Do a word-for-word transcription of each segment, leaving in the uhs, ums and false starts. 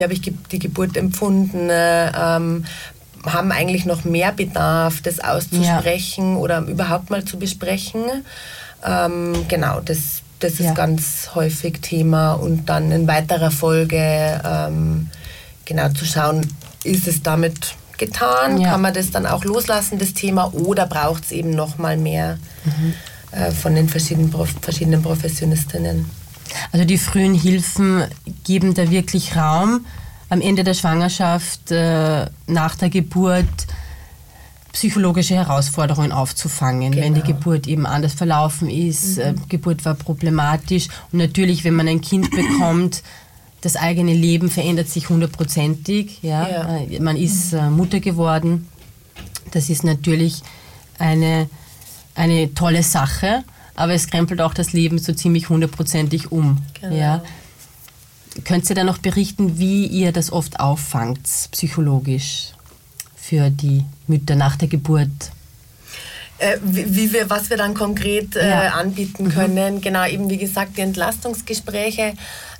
habe ich die Geburt empfunden, ähm, haben eigentlich noch mehr Bedarf, das auszusprechen ja. oder überhaupt mal zu besprechen. Ähm, genau, das, das ist ja. ganz häufig Thema. Und dann in weiterer Folge ähm, genau zu schauen, ist es damit getan? Ja. Kann man das dann auch loslassen, das Thema? Oder braucht es eben noch mal mehr mhm. äh, von den verschiedenen, verschiedenen Professionistinnen? Also die frühen Hilfen geben da wirklich Raum, am Ende der Schwangerschaft, äh, nach der Geburt, psychologische Herausforderungen aufzufangen, genau. wenn die Geburt eben anders verlaufen ist, mhm. äh, Geburt war problematisch und natürlich, wenn man ein Kind bekommt, das eigene Leben verändert sich hundertprozentig. Ja? Ja. Äh, man ist äh, Mutter geworden, das ist natürlich eine, eine tolle Sache, aber es krempelt auch das Leben so ziemlich hundertprozentig um. Genau. Ja? Könnt ihr dann noch berichten, wie ihr das oft auffangt, psychologisch, für die Mütter nach der Geburt? Äh, wie, wie wir, was wir dann konkret äh, ja. anbieten können. Mhm. Genau, eben wie gesagt, die Entlastungsgespräche.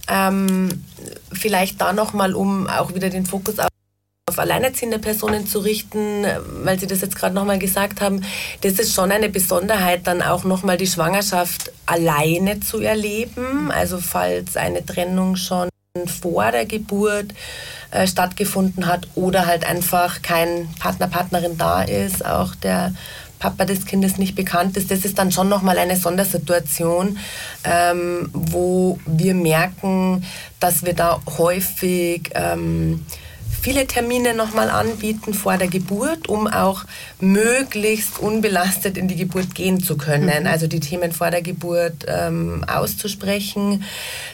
Ähm, vielleicht da nochmal, um auch wieder den Fokus auf auf alleinerziehende Personen zu richten, weil Sie das jetzt gerade nochmal gesagt haben, das ist schon eine Besonderheit, dann auch nochmal die Schwangerschaft alleine zu erleben. Also falls eine Trennung schon vor der Geburt äh, stattgefunden hat oder halt einfach kein Partner, Partnerin da ist, auch der Papa des Kindes nicht bekannt ist, das ist dann schon nochmal eine Sondersituation, ähm, wo wir merken, dass wir da häufig ähm, viele Termine nochmal anbieten vor der Geburt, um auch möglichst unbelastet in die Geburt gehen zu können. Mhm. Also die Themen vor der Geburt ähm, auszusprechen.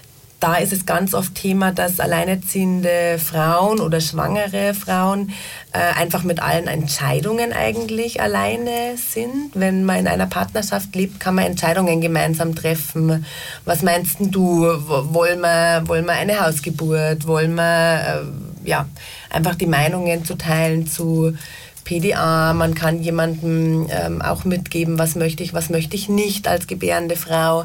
Da ist es ganz oft Thema, dass alleinerziehende Frauen oder schwangere Frauen äh, einfach mit allen Entscheidungen eigentlich alleine sind. Wenn man in einer Partnerschaft lebt, kann man Entscheidungen gemeinsam treffen. Was meinst du? Wollen wir, wollen wir eine Hausgeburt? Wollen wir... Äh, ja, einfach die Meinungen zu teilen zu P D A. Man kann jemandem ähm, auch mitgeben, was möchte ich, was möchte ich nicht als gebärende Frau.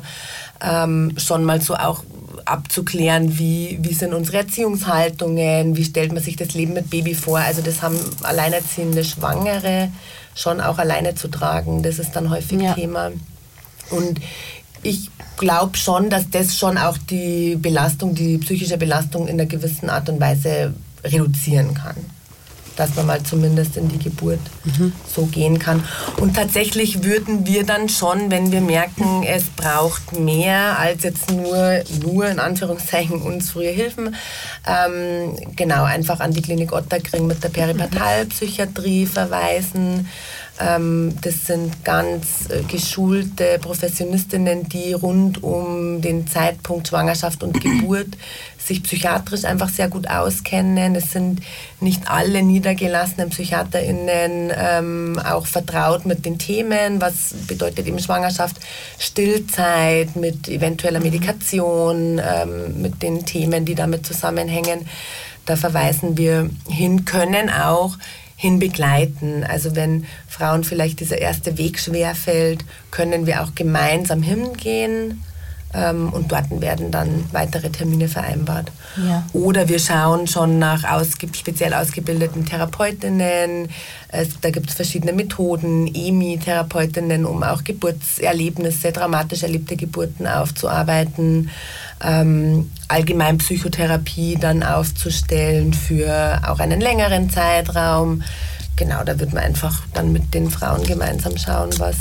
Ähm, schon mal so auch abzuklären, wie, wie sind unsere Erziehungshaltungen, wie stellt man sich das Leben mit Baby vor. Also das haben alleinerziehende Schwangere schon auch alleine zu tragen. Das ist dann häufig ja. Thema. Und ich glaube schon, dass das schon auch die Belastung, die psychische Belastung in einer gewissen Art und Weise reduzieren kann. Dass man mal zumindest in die Geburt mhm. so gehen kann. Und tatsächlich würden wir dann schon, wenn wir merken, es braucht mehr als jetzt nur, nur in Anführungszeichen uns frühe Hilfen, ähm, genau, einfach an die Klinik Ottakring mit der Peripartalpsychiatrie verweisen. Ähm, das sind ganz äh, geschulte Professionistinnen, die rund um den Zeitpunkt Schwangerschaft und Geburt sich psychiatrisch einfach sehr gut auskennen. Es sind nicht alle niedergelassenen PsychiaterInnen ähm, auch vertraut mit den Themen. Was bedeutet eben Schwangerschaft? Stillzeit mit eventueller Medikation, ähm, mit den Themen, die damit zusammenhängen. Da verweisen wir hin, können auch hin begleiten. Also wenn Frauen vielleicht dieser erste Weg schwerfällt, können wir auch gemeinsam hingehen ähm, und dort werden dann weitere Termine vereinbart. Ja. Oder wir schauen schon nach ausge- speziell ausgebildeten Therapeutinnen. Es, da gibt es verschiedene Methoden, E M I-Therapeutinnen, um auch Geburtserlebnisse, dramatisch erlebte Geburten aufzuarbeiten. Ähm, allgemein Psychotherapie dann aufzustellen für auch einen längeren Zeitraum. Genau, da wird man einfach dann mit den Frauen gemeinsam schauen, was,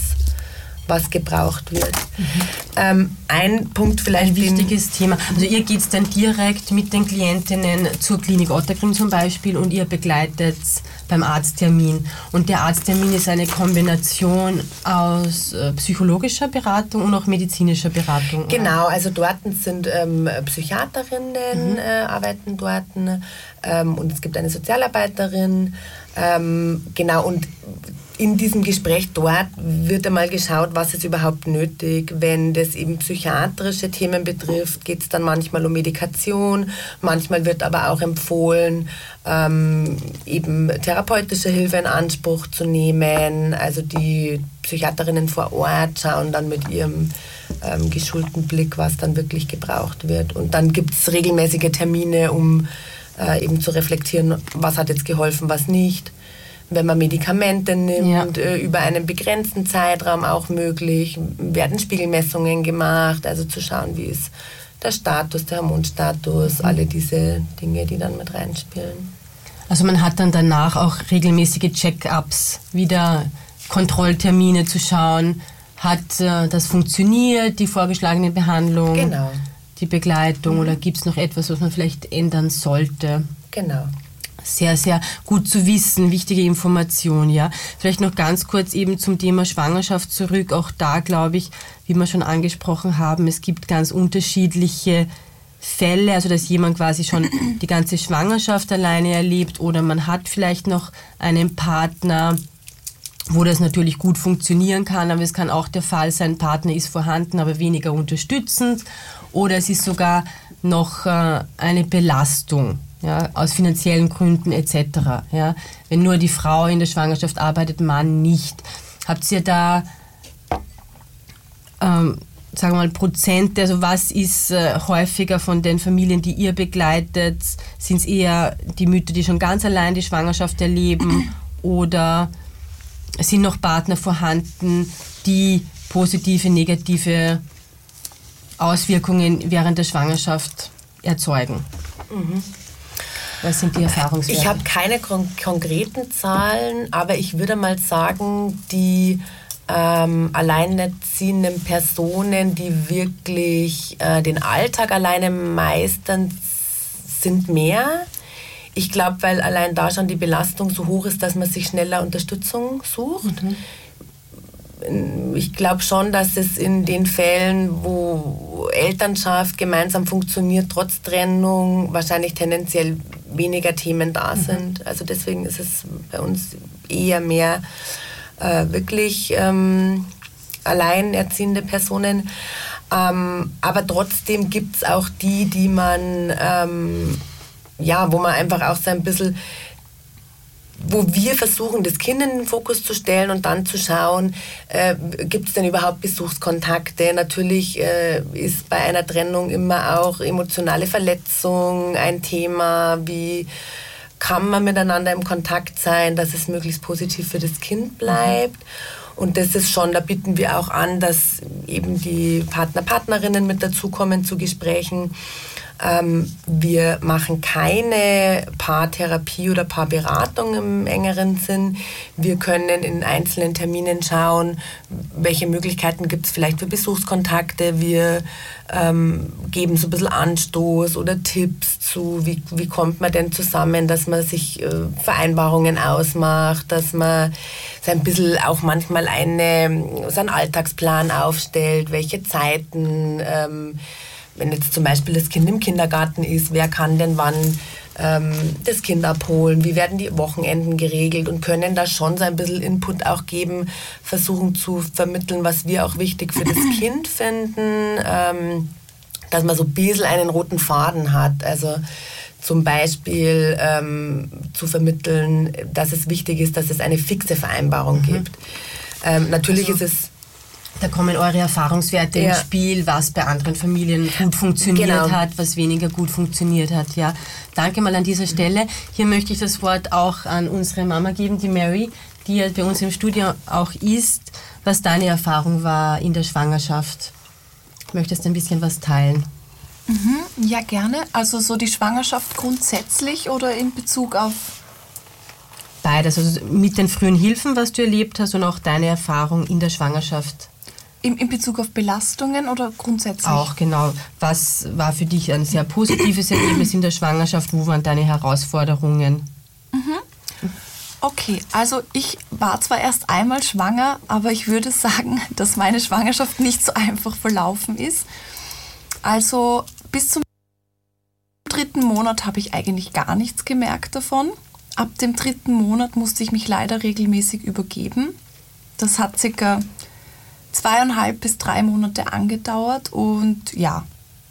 was gebraucht wird. Mhm. Ähm, ein Punkt vielleicht... Ein wichtiges Thema. Also ihr geht dann direkt mit den Klientinnen zur Klinik Ottakring zum Beispiel und ihr begleitet beim Arzttermin. Und der Arzttermin ist eine Kombination aus äh, psychologischer Beratung und auch medizinischer Beratung. Genau, also dort sind ähm, Psychiaterinnen, mhm. äh, arbeiten dort ähm, und es gibt eine Sozialarbeiterin. Ähm, genau, und in diesem Gespräch dort wird einmal geschaut, was ist überhaupt nötig. Wenn das eben psychiatrische Themen betrifft, geht es dann manchmal um Medikation. Manchmal wird aber auch empfohlen, ähm, eben therapeutische Hilfe in Anspruch zu nehmen. Also die Psychiaterinnen vor Ort schauen dann mit ihrem ähm, geschulten Blick, was dann wirklich gebraucht wird. Und dann gibt es regelmäßige Termine, um äh, eben zu reflektieren, was hat jetzt geholfen, was nicht. Wenn man Medikamente nimmt, ja. äh, über einen begrenzten Zeitraum auch möglich, werden Spiegelmessungen gemacht, also zu schauen, wie ist der Status, der Hormonstatus, mhm. alle diese Dinge, die dann mit reinspielen. Also man hat dann danach auch regelmäßige Check-ups, wieder Kontrolltermine zu schauen, hat äh, das funktioniert, die vorgeschlagene Behandlung, genau. die Begleitung, mhm. oder gibt es noch etwas, was man vielleicht ändern sollte? Genau. Sehr, sehr gut zu wissen, wichtige Information, ja. Vielleicht noch ganz kurz eben zum Thema Schwangerschaft zurück. Auch da glaube ich, wie wir schon angesprochen haben, es gibt ganz unterschiedliche Fälle, also dass jemand quasi schon die ganze Schwangerschaft alleine erlebt oder man hat vielleicht noch einen Partner, wo das natürlich gut funktionieren kann, aber es kann auch der Fall sein, Partner ist vorhanden, aber weniger unterstützend oder es ist sogar noch äh, eine Belastung, ja, aus finanziellen Gründen et cetera. Ja. Wenn nur die Frau in der Schwangerschaft arbeitet, Mann nicht. Habt ihr da ähm, sagen wir mal, Prozente, also was ist äh, häufiger von den Familien, die ihr begleitet? Sind es eher die Mütter, die schon ganz allein die Schwangerschaft erleben oder sind noch Partner vorhanden, die positive, negative Auswirkungen während der Schwangerschaft erzeugen? Mhm. Was sind die Erfahrungswerte? Ich habe keine kon- konkreten Zahlen, aber ich würde mal sagen, die Ähm, alleinerziehenden Personen, die wirklich äh, den Alltag alleine meistern, sind mehr. Ich glaube, weil allein da schon die Belastung so hoch ist, dass man sich schneller Unterstützung sucht. Mhm. Ich glaube schon, dass es in den Fällen, wo Elternschaft gemeinsam funktioniert, trotz Trennung, wahrscheinlich tendenziell weniger Themen da mhm. sind. Also deswegen ist es bei uns eher mehr Äh, wirklich ähm, alleinerziehende Personen. Ähm, aber trotzdem gibt es auch die, die man, ähm, ja, wo man einfach auch so ein bisschen, wo wir versuchen, das Kind in den Fokus zu stellen und dann zu schauen, äh, gibt es denn überhaupt Besuchskontakte? Natürlich äh, ist bei einer Trennung immer auch emotionale Verletzung ein Thema, wie kann man miteinander im Kontakt sein, dass es möglichst positiv für das Kind bleibt. Und das ist schon, da bieten wir auch an, dass eben die Partner, Partnerinnen mit dazukommen zu Gesprächen. Ähm, wir machen keine Paartherapie oder Paarberatung im engeren Sinn. Wir können in einzelnen Terminen schauen, welche Möglichkeiten gibt es vielleicht für Besuchskontakte. Wir ähm, geben so ein bisschen Anstoß oder Tipps zu, wie, wie kommt man denn zusammen, dass man sich äh, Vereinbarungen ausmacht, dass man so ein bisschen auch manchmal eine, so einen Alltagsplan aufstellt, welche Zeiten, ähm, wenn jetzt zum Beispiel das Kind im Kindergarten ist, wer kann denn wann ähm, das Kind abholen, wie werden die Wochenenden geregelt und können da schon so ein bisschen Input auch geben, versuchen zu vermitteln, was wir auch wichtig für das Kind finden, ähm, dass man so ein bisschen einen roten Faden hat, also zum Beispiel ähm, zu vermitteln, dass es wichtig ist, dass es eine fixe Vereinbarung mhm. gibt. Ähm, natürlich also ist es Da kommen eure Erfahrungswerte ja. ins Spiel, was bei anderen Familien gut funktioniert genau. hat, was weniger gut funktioniert hat. Ja. Danke mal an dieser Stelle. Hier möchte ich das Wort auch an unsere Mama geben, die Mary, die ja bei uns im Studio auch ist, was deine Erfahrung war in der Schwangerschaft. Möchtest du ein bisschen was teilen? Mhm, ja, gerne. Also so die Schwangerschaft grundsätzlich oder in Bezug auf... Beides, also mit den frühen Hilfen, was du erlebt hast und auch deine Erfahrung in der Schwangerschaft. In, in Bezug auf Belastungen oder grundsätzlich? Auch, genau. Was war für dich ein sehr positives Erlebnis in der Schwangerschaft? Wo waren deine Herausforderungen? Mhm. Okay, also ich war zwar erst einmal schwanger, aber ich würde sagen, dass meine Schwangerschaft nicht so einfach verlaufen ist. Also bis zum dritten Monat habe ich eigentlich gar nichts gemerkt davon. Ab dem dritten Monat musste ich mich leider regelmäßig übergeben. Das hat circa zweieinhalb bis drei Monate angedauert und ja,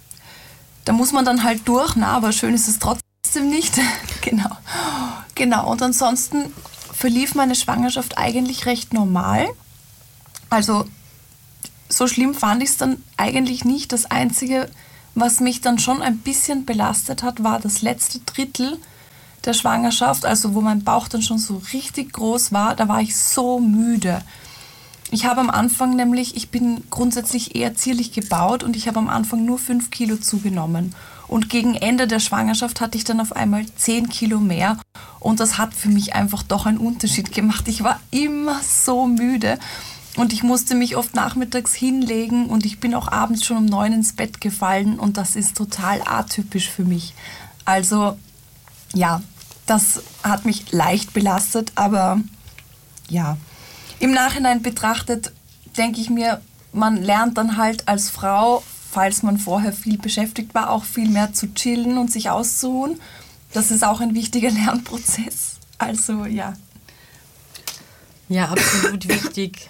da muss man dann halt durch, na, aber schön ist es trotzdem nicht. Genau. Genau, und ansonsten verlief meine Schwangerschaft eigentlich recht normal. Also so schlimm fand ich es dann eigentlich nicht. Das Einzige, Was mich dann schon ein bisschen belastet hat, war das letzte Drittel der Schwangerschaft, also wo mein Bauch dann schon so richtig groß war, da war ich so müde. Ich habe am Anfang nämlich, ich bin grundsätzlich eher zierlich gebaut und ich habe am Anfang nur fünf Kilo zugenommen. Und gegen Ende der Schwangerschaft hatte ich dann auf einmal zehn Kilo mehr und das hat für mich einfach doch einen Unterschied gemacht. Ich war immer so müde und ich musste mich oft nachmittags hinlegen und ich bin auch abends schon um neun ins Bett gefallen und das ist total atypisch für mich. Also ja, das hat mich leicht belastet, aber ja. Im Nachhinein betrachtet denke ich mir, man lernt dann halt als Frau, falls man vorher viel beschäftigt war, auch viel mehr zu chillen und sich auszuruhen. Das ist auch ein wichtiger Lernprozess. Also ja. Ja, absolut wichtig.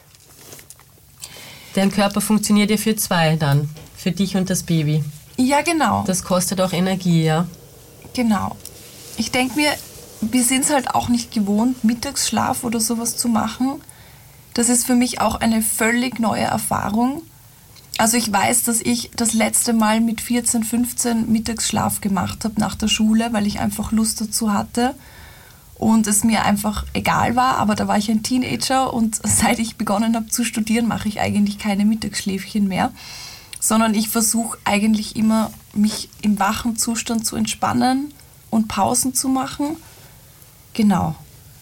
Dein Körper funktioniert ja für zwei dann, für dich und das Baby. Ja, genau. Das kostet auch Energie, ja. Genau. Ich denke mir, wir sind es halt auch nicht gewohnt, Mittagsschlaf oder sowas zu machen. Das ist für mich auch eine völlig neue Erfahrung. Also ich weiß, dass ich das letzte Mal mit vierzehn, fünfzehn Mittagsschlaf gemacht habe nach der Schule, weil ich einfach Lust dazu hatte und es mir einfach egal war. Aber da war ich ein Teenager und seit ich begonnen habe zu studieren, mache ich eigentlich keine Mittagsschläfchen mehr, sondern ich versuche eigentlich immer, mich im wachen Zustand zu entspannen und Pausen zu machen. Genau.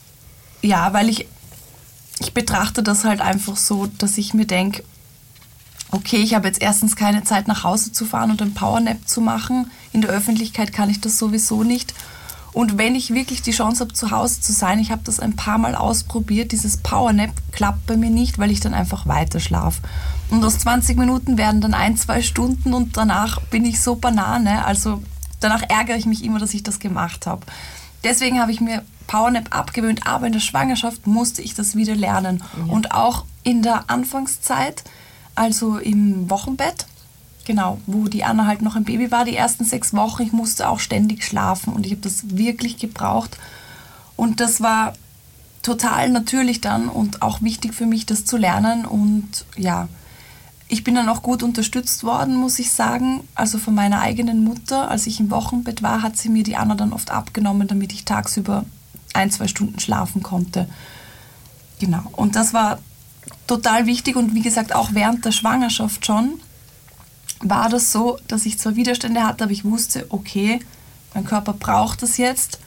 Ja, weil ich Ich betrachte das halt einfach so, dass ich mir denke, okay, ich habe jetzt erstens keine Zeit nach Hause zu fahren und einen Powernap zu machen. In der Öffentlichkeit kann ich das sowieso nicht. Und wenn ich wirklich die Chance habe, zu Hause zu sein, ich habe das ein paar Mal ausprobiert, dieses Powernap klappt bei mir nicht, weil ich dann einfach weiter schlafe. Und aus zwanzig Minuten werden dann ein, zwei Stunden und danach bin ich so Banane. Also danach ärgere ich mich immer, dass ich das gemacht habe. Deswegen habe ich mir Powernap abgewöhnt, aber in der Schwangerschaft musste ich das wieder lernen. Ja. Und auch in der Anfangszeit, also im Wochenbett, genau, wo die Anna halt noch ein Baby war, die ersten sechs Wochen, ich musste auch ständig schlafen und ich habe das wirklich gebraucht. Und das war total natürlich dann und auch wichtig für mich, das zu lernen. Und ja, ich bin dann auch gut unterstützt worden, muss ich sagen. Also von meiner eigenen Mutter, als ich im Wochenbett war, hat sie mir die Anna dann oft abgenommen, damit ich tagsüber ein, zwei Stunden schlafen konnte. Genau. Und das war total wichtig und wie gesagt, auch während der Schwangerschaft schon war das so, dass ich zwar Widerstände hatte, aber ich wusste, okay, mein Körper braucht das jetzt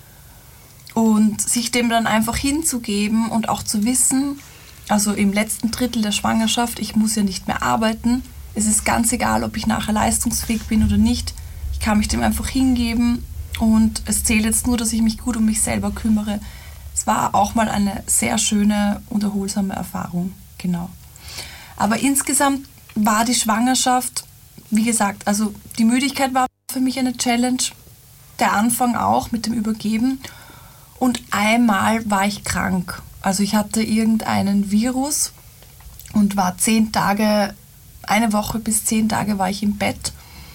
und sich dem dann einfach hinzugeben und auch zu wissen, also im letzten Drittel der Schwangerschaft, ich muss ja nicht mehr arbeiten, es ist ganz egal, ob ich nachher leistungsfähig bin oder nicht, ich kann mich dem einfach hingeben und es zählt jetzt nur, dass ich mich gut um mich selber kümmere. Es war auch mal eine sehr schöne und erholsame Erfahrung, genau. Aber insgesamt war die Schwangerschaft, wie gesagt, also die Müdigkeit war für mich eine Challenge, der Anfang auch mit dem Übergeben und einmal war ich krank. Also ich hatte irgendeinen Virus und war zehn Tage, eine Woche bis zehn Tage war ich im Bett.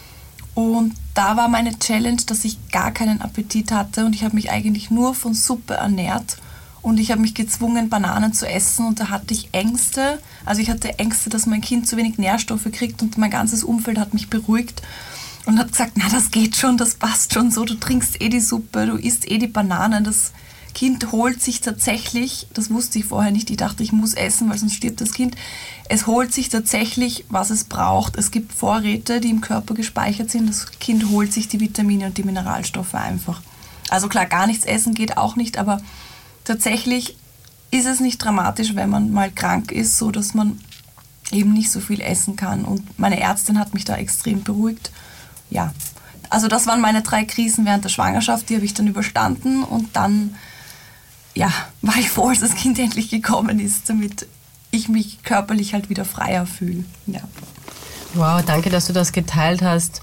Und da war meine Challenge, dass ich gar keinen Appetit hatte und ich habe mich eigentlich nur von Suppe ernährt. Und ich habe mich gezwungen, Bananen zu essen und da hatte ich Ängste. Also ich hatte Ängste, dass mein Kind zu wenig Nährstoffe kriegt und mein ganzes Umfeld hat mich beruhigt und hat gesagt, na das geht schon, das passt schon so, du trinkst eh die Suppe, du isst eh die Bananen, das Kind holt sich tatsächlich, das wusste ich vorher nicht, ich dachte, ich muss essen, weil sonst stirbt das Kind. Es holt sich tatsächlich, was es braucht. Es gibt Vorräte, die im Körper gespeichert sind. Das Kind holt sich die Vitamine und die Mineralstoffe einfach. Also klar, gar nichts essen geht auch nicht, aber tatsächlich ist es nicht dramatisch, wenn man mal krank ist, so dass man eben nicht so viel essen kann. Und meine Ärztin hat mich da extrem beruhigt. Ja, also das waren meine drei Krisen während der Schwangerschaft, die habe ich dann überstanden und dann ja, war ich froh, als das Kind endlich gekommen ist, damit ich mich körperlich halt wieder freier fühle. Ja. Wow, danke, dass du das geteilt hast.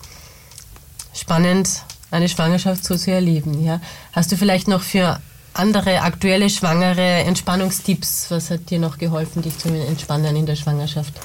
Spannend, eine Schwangerschaft so zu erleben. Ja. Hast du vielleicht noch für andere aktuelle Schwangere Entspannungstipps? Was hat dir noch geholfen, dich zu entspannen in der Schwangerschaft?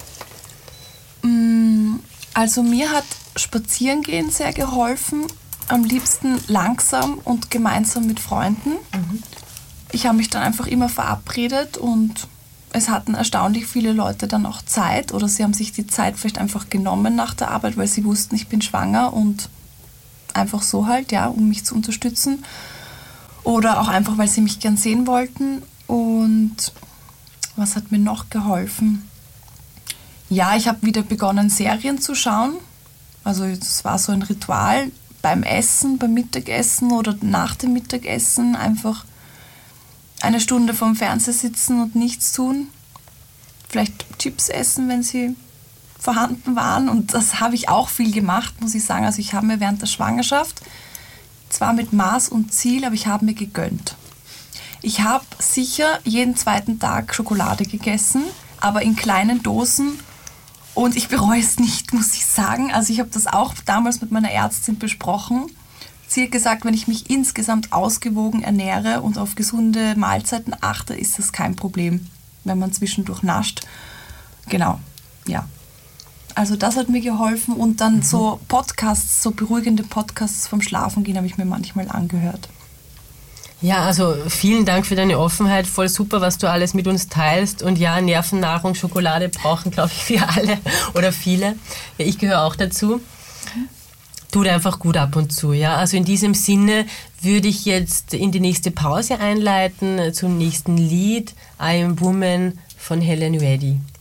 Also mir hat Spazierengehen sehr geholfen. Am liebsten langsam und gemeinsam mit Freunden. Mhm. Ich habe mich dann einfach immer verabredet und es hatten erstaunlich viele Leute dann auch Zeit oder sie haben sich die Zeit vielleicht einfach genommen nach der Arbeit, weil sie wussten, ich bin schwanger und einfach so halt, ja, um mich zu unterstützen. Oder auch einfach, weil sie mich gern sehen wollten. Und was hat mir noch geholfen? Ja, ich habe wieder begonnen, Serien zu schauen. Also das war so ein Ritual beim Essen, beim Mittagessen oder nach dem Mittagessen. Einfach eine Stunde vorm Fernseher sitzen und nichts tun. Vielleicht Chips essen, wenn sie vorhanden waren. Und das habe ich auch viel gemacht, muss ich sagen. Also ich habe mir während der Schwangerschaft, zwar mit Maß und Ziel, aber ich habe mir gegönnt. Ich habe sicher jeden zweiten Tag Schokolade gegessen, aber in kleinen Dosen. Und ich bereue es nicht, muss ich sagen. Also ich habe das auch damals mit meiner Ärztin besprochen. Sie hat gesagt, wenn ich mich insgesamt ausgewogen ernähre und auf gesunde Mahlzeiten achte, ist das kein Problem, wenn man zwischendurch nascht. Genau, ja. Also das hat mir geholfen. Und dann mhm. so Podcasts, so beruhigende Podcasts vom Schlafengehen habe ich mir manchmal angehört. Ja, also vielen Dank für deine Offenheit. Voll super, was du alles mit uns teilst. Und ja, Nervennahrung, Schokolade brauchen, glaube ich, wir alle oder viele. Ja, ich gehöre auch dazu. Tut einfach gut ab und zu. Ja, also in diesem Sinne würde ich jetzt in die nächste Pause einleiten zum nächsten Lied, I Am Woman von Helen Reddy.